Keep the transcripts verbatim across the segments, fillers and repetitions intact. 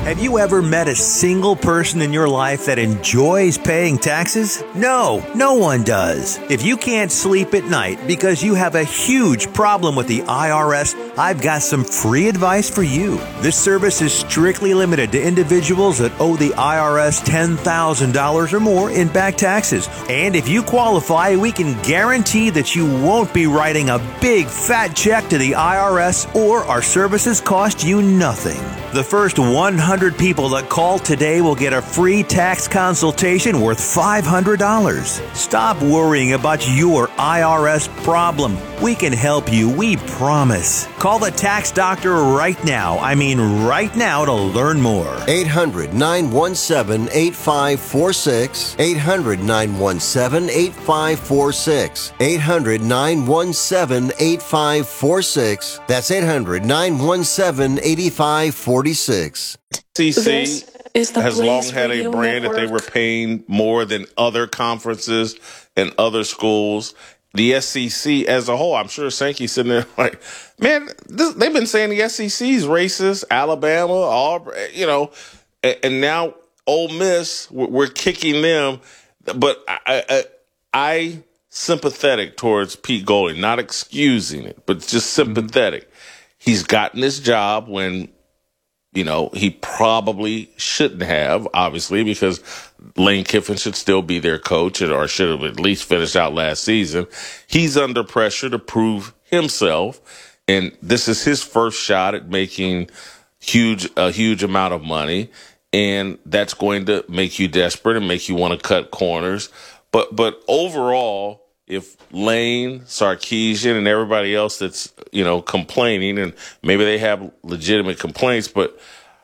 Have you ever met a single person in your life that enjoys paying taxes? No, no one does. If you can't sleep at night because you have a huge problem with the I R S, I've got some free advice for you. This service is strictly limited to individuals that owe the I R S ten thousand dollars or more in back taxes. And if you qualify, we can guarantee that you won't be writing a big fat check to the I R S, or our services cost you nothing. The first one hundred people that call today will get a free tax consultation worth five hundred dollars. Stop worrying about your I R S problem. We can help you, we promise. Call the tax doctor right now. I mean right now to learn more. eight hundred, nine one seven, eight five four six. eight hundred, nine one seven, eight five four six. eight hundred, nine one seven, eight five four six. That's eight hundred, nine one seven, eight five four six. S E C has long had a brand network. that they were paying more than other conferences and other schools. The S E C as a whole, I'm sure Sankey's sitting there like, man, this, they've been saying the S E C is racist, Alabama, Auburn, you know, and, and now Ole Miss, we're, we're kicking them. But I, I, I sympathetic towards Pete Golding, not excusing it, but just sympathetic. He's gotten this job when, you know, he probably shouldn't have, obviously, because Lane Kiffin should still be their coach, or should have at least finished out last season. He's under pressure to prove himself, and this is his first shot at making huge a huge amount of money, and that's going to make you desperate and make you want to cut corners. But but overall, if Lane, Sarkisian, and everybody else that's, you know, complaining, and maybe they have legitimate complaints, but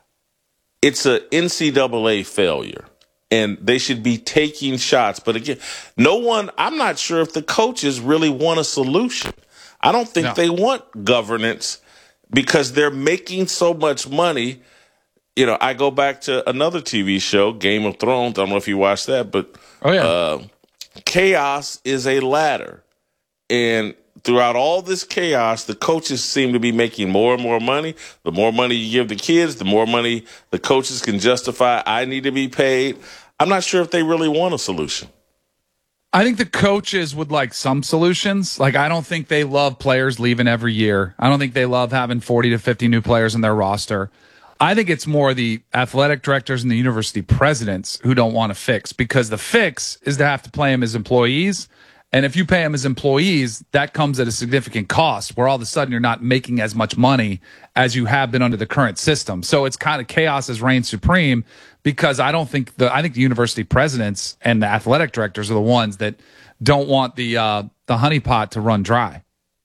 it's a N C double A failure, and they should be taking shots. But again, no one, I'm not sure if the coaches really want a solution. I don't think No. they want governance because they're making so much money. You know, I go back to another T V show, Game of Thrones. I don't know if you watched that, but Oh, yeah. uh, chaos is a ladder. And throughout all this chaos, the coaches seem to be making more and more money. The more money you give the kids, the more money the coaches can justify, I need to be paid. I'm not sure if they really want a solution. I think the coaches would like some solutions. Like, I don't think they love players leaving every year. I don't think they love having forty to fifty new players in their roster. I think it's more the athletic directors and the university presidents who don't want to fix, because the fix is to have to pay them as employees. And if you pay them as employees, that comes at a significant cost, where all of a sudden you're not making as much money as you have been under the current system. So it's kind of chaos has reigned supreme, because I don't think the I think the university presidents and the athletic directors are the ones that don't want the uh, the honeypot to run dry.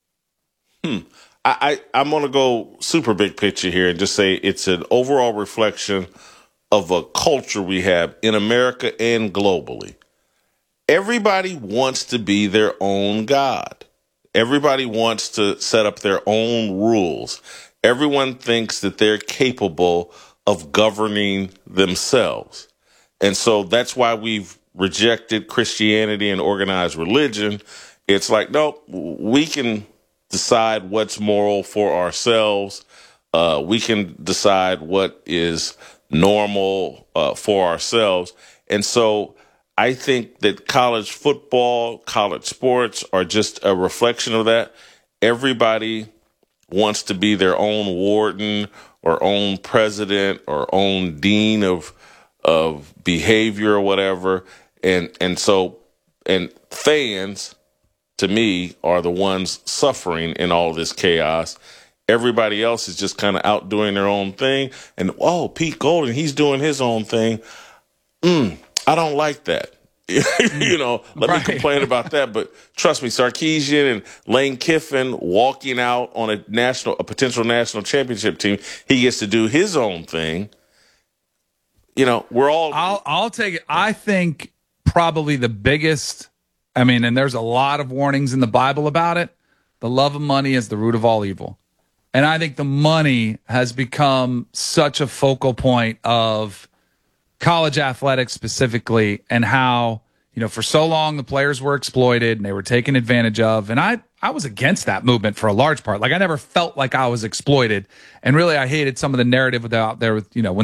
Hmm. I, I, I'm going to go super big picture here and just say it's an overall reflection of a culture we have in America and globally. Everybody wants to be their own God. Everybody wants to set up their own rules. Everyone thinks that they're capable of governing themselves. And so that's why we've rejected Christianity and organized religion. It's like, no, we can decide what's moral for ourselves. Uh, we can decide what is normal uh, for ourselves. And so I think that college football, college sports are just a reflection of that. Everybody wants to be their own warden or own president or own dean of of behavior or whatever. And and so and fans, to me, are the ones suffering in all this chaos. Everybody else is just kind of out doing their own thing. And, oh, Pete Golding, he's doing his own thing. Mm, I don't like that. you know, let Right. me complain about that. But trust me, Sarkisian and Lane Kiffin walking out on a national, a potential national championship team, he gets to do his own thing. You know, we're all. I'll I'll take it. I think probably the biggest. I mean, and there's a lot of warnings in the Bible about it. The love of money is the root of all evil. And I think the money has become such a focal point of college athletics specifically, and how, you know, for so long the players were exploited and they were taken advantage of. And I, I was against that movement for a large part. Like, I never felt like I was exploited. And really, I hated some of the narrative out there with, you know, when